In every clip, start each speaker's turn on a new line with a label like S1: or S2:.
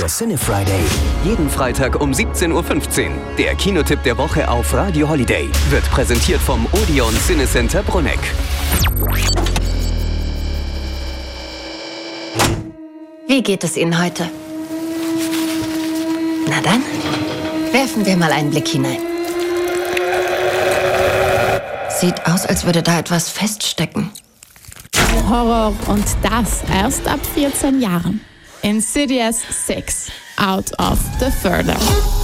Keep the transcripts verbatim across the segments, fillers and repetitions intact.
S1: Der Cine Friday. Jeden Freitag um siebzehn Uhr fünfzehn. Der Kinotipp der Woche auf Radio Holiday wird präsentiert vom Odeon Cinecenter Bruneck.
S2: Wie geht es Ihnen heute? Na dann, werfen wir mal einen Blick hinein. Sieht aus, als würde da etwas feststecken.
S3: Horror und das erst ab vierzehn Jahren. Insidious six, Out of the Further.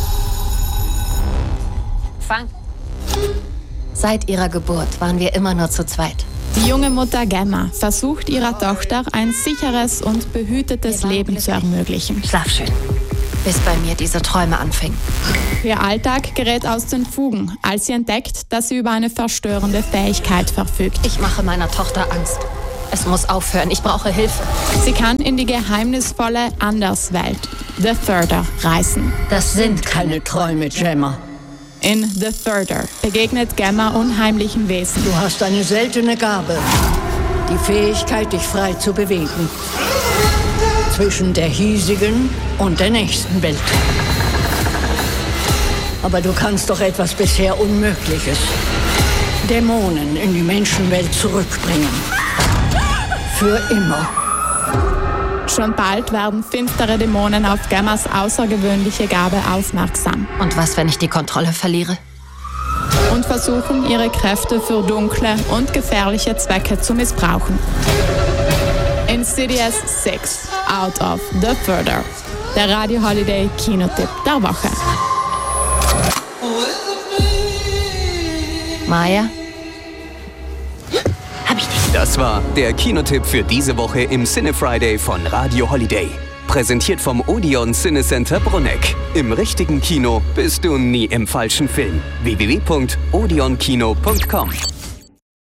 S2: Fang. Seit ihrer Geburt waren wir immer nur zu zweit.
S3: Die junge Mutter Gemma versucht ihrer Tochter ein sicheres und behütetes Leben zu ermöglichen.
S2: Schlaf schön, bis bei mir diese Träume anfingen.
S3: Ihr Alltag gerät aus den Fugen, als sie entdeckt, dass sie über eine verstörende Fähigkeit verfügt.
S2: Ich mache meiner Tochter Angst. Es muss aufhören, ich brauche Hilfe.
S3: Sie kann in die geheimnisvolle Anderswelt, The Further, reisen.
S4: Das sind keine Träume, Gemma.
S3: In The Further begegnet Gemma unheimlichen Wesen.
S4: Du hast eine seltene Gabe, die Fähigkeit, dich frei zu bewegen. Zwischen der hiesigen und der nächsten Welt. Aber du kannst doch etwas bisher Unmögliches. Dämonen in die Menschenwelt zurückbringen. Für immer.
S3: Schon bald werden finstere Dämonen auf Gemmas außergewöhnliche Gabe aufmerksam.
S2: Und was, wenn ich die Kontrolle verliere?
S3: Und versuchen, ihre Kräfte für dunkle und gefährliche Zwecke zu missbrauchen. Insidious six, Out of the Further. Der Radio Holiday Kinotipp der Woche.
S2: Maya?
S1: Das war der Kinotipp für diese Woche im Cine Friday von Radio Holiday. Präsentiert vom Odeon Cinecenter Bruneck. Im richtigen Kino bist du nie im falschen Film. w w w punkt odeon kino punkt com